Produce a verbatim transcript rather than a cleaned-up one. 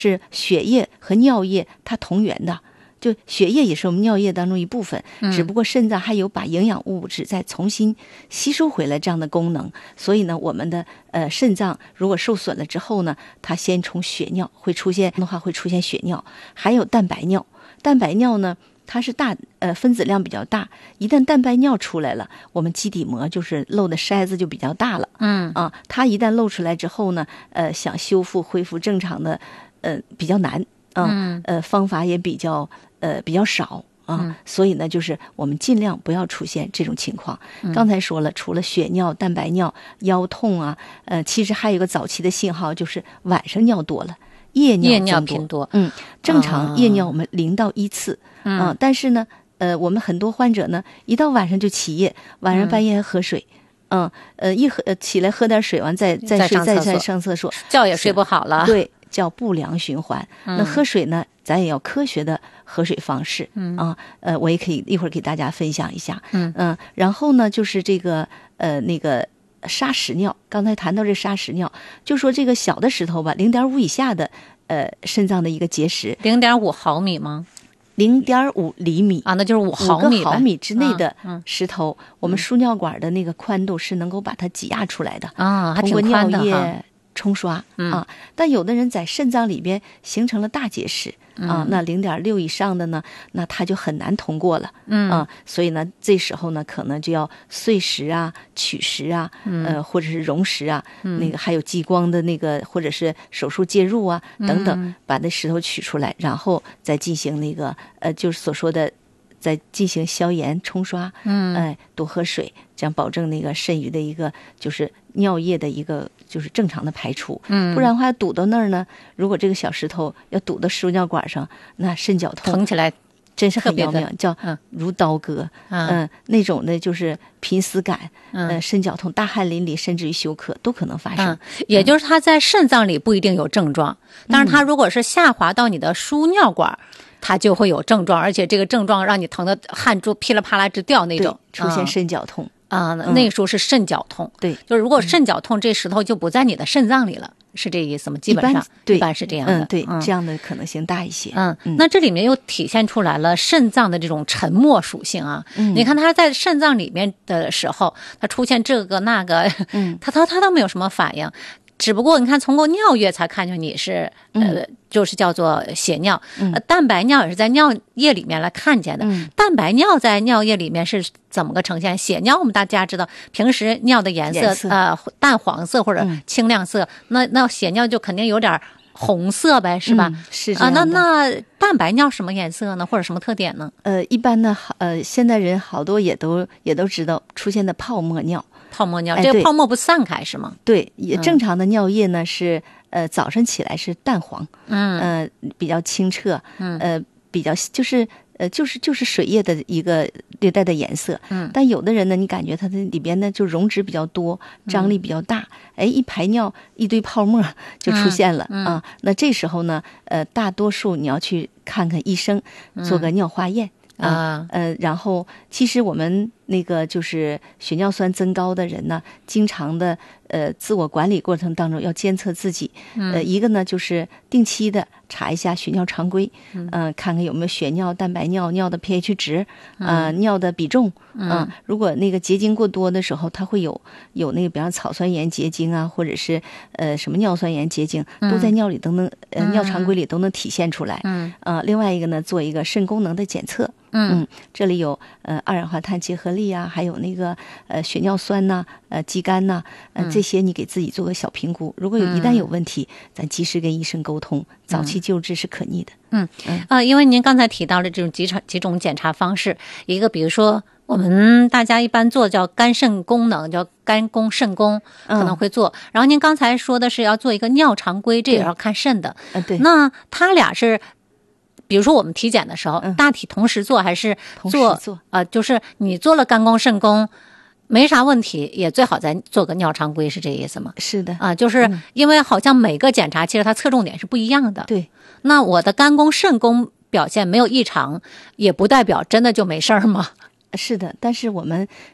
是血液和尿液它同源的。就血液也是我们尿液当中一部分，只不过肾脏还有把营养物质再重新吸收回来这样的功能，所以呢，我们的呃肾脏如果受损了之后呢，它先从血尿会出现的话会出现血尿，还有蛋白尿。蛋白尿呢，它是大呃分子量比较大，一旦蛋白尿出来了，我们基底膜就是漏的筛子就比较大了， 嗯啊，它一旦漏出来之后呢，呃，想修复恢复正常的，呃，比较难。嗯，呃，方法也比较呃比较少啊、嗯，所以呢，就是我们尽量不要出现这种情况。嗯、刚才说了，除了血尿、蛋白尿、腰痛啊，呃，其实还有一个早期的信号，就是晚上尿多了，夜尿夜尿偏多。 嗯，正常夜尿我们零到一次，嗯、呃，但是呢，呃，我们很多患者呢，一到晚上就起夜，晚上半夜还喝水。嗯, 嗯呃，一喝起来喝点水完再再睡再再上厕所， 觉也睡不好了。 对。叫不良循环。那喝水呢，咱也要科学的喝水方式。嗯啊，呃，我也可以一会儿给大家分享一下。嗯嗯、呃，然后呢，就是这个呃那个砂石尿，刚才谈到这砂石尿，就说这个小的石头吧，零点五以下的呃肾脏的一个结石， 零点五毫米吗？ 零点五厘米啊，那就是五毫米， 五个毫米之内的石头， 嗯嗯、 我们输尿管的那个宽度是能够把它挤压出来的啊，还挺通过宽的尿液冲刷、嗯、啊，但有的人在肾脏里边形成了大结石、嗯、啊，那零点六以上的呢，那它就很难通过了，嗯啊，所以呢，这时候呢，可能就要碎石啊、取石啊，嗯、呃，或者是溶石啊，嗯、那个还有激光的那个，或者是手术介入啊等等，嗯、把那石头取出来，然后再进行那个呃，就是所说的。再进行消炎冲刷，嗯，哎，多喝水，这样保证那个肾盂的一个就是尿液的一个就是正常的排出，嗯，不然的话堵到那儿呢，如果这个小石头要堵到输尿管上，那肾绞痛疼起来真是很要命，叫如刀割，嗯、呃，那种的就是濒死感，嗯、呃，肾绞痛、大汗淋漓，甚至于休克都可能发生。 嗯、也就是它在肾脏里不一定有症状，嗯、但是它如果是下滑到你的输尿管。它就会有症状，而且这个症状让你疼的汗珠噼里啪啦直掉那种， 出现肾绞痛啊、嗯嗯，那个时候是肾绞痛。 对， 就是如果肾绞痛，这石头就不在你的肾脏里了，是这意思吗？基本上， 对， 一般是这样的。 嗯，对，嗯、这样的可能性大一些。 嗯，嗯那这里面又体现出来了肾脏的这种沉默属性啊。嗯，你看它在肾脏里面的时候，它出现这个那个，嗯，它它它都没有什么反应。只不过你看，通过尿液才看见你是呃，就是叫做血尿，嗯、呃，蛋白尿也是在尿液里面来看见的。嗯、蛋白尿在尿液里面是怎么个呈现？血尿我们大家知道，平时尿的颜色, 颜色呃淡黄色或者清亮色，嗯、那那血尿就肯定有点红色呗，是吧？ 嗯、是这样的啊。那那蛋白尿什么颜色呢？或者什么特点呢？ 呃，一般呢，呃，现代人好多也都也都知道出现的泡沫尿。 泡沫尿，这个泡沫不散开是吗？ 对，也正常的尿液呢是呃早上起来是淡黄，嗯，呃比较清澈，嗯，呃比较就是呃就是就是水液的一个略带的颜色，嗯，但有的人呢，你感觉它的里边呢就溶脂比较多，张力比较大，哎、嗯，一排尿一堆泡沫就出现了、嗯嗯、啊。那这时候呢，呃，大多数你要去看看医生，做个尿化验。嗯啊，呃，然后其实我们那个就是血尿酸增高的人呢，经常的呃自我管理过程当中要监测自己，嗯、呃，一个呢就是定期的查一下血尿常规，嗯、呃，看看有没有血尿、蛋白尿、尿的 pH 值，啊、呃，尿的比重，嗯、呃，如果那个结晶过多的时候，它会有有那个比方草酸盐结晶啊，或者是呃什么尿酸盐结晶，都在尿里都能呃尿常规里都能体现出来，嗯，啊、呃，另外一个呢，做一个肾功能的检测。嗯，这里有呃二氧化碳结合力啊，还有那个呃血尿酸呐、啊、呃肌酐呐、啊，呃这些你给自己做个小评估。如果有一旦有问题，嗯、咱及时跟医生沟通，早期救治是可逆的。 嗯嗯啊、呃，因为您刚才提到了这种几场几种检查方式，一个比如说我们大家一般做叫肝肾功能，叫肝功肾功可能会做。嗯、然后您刚才说的是要做一个尿常规，这也要看肾的。 嗯，对。 那他俩是。比如说我们体检的时候，嗯、大体同时做还是做？ 做啊、呃，就是你做了肝功肾功，没啥问题，也最好再做个尿常规，是这意思吗？ 是的， 啊、呃，就是因为好像每个检查其实它侧重点是不一样的。 对， 那我的肝功肾功表现没有异常，也不代表真的就没事儿吗？ 是的，但是我们